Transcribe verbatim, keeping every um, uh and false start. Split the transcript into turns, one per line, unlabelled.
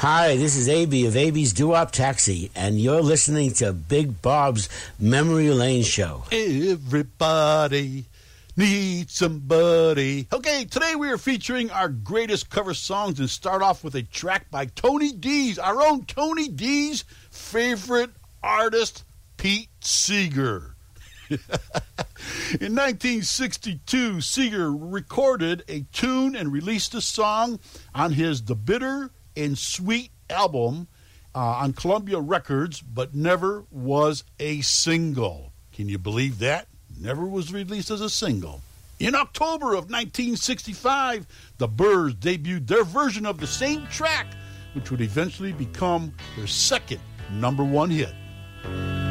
Hi, this is A B of A B's Doo-Wop Taxi, and you're listening to Big Bob's Memory Lane Show.
Everybody needs somebody. Okay, today we are featuring our greatest cover songs and start off with a track by Tony D's, our own Tony D's favorite artist, Pete Seeger. In nineteen sixty-two, Seeger recorded a tune and released a song on his The Bitter and Sweet album uh, on Columbia Records, but never was a single. Can you believe that? Never was released as a single. In October of nineteen sixty-five, the Byrds debuted their version of the same track, which would eventually become their second number one hit.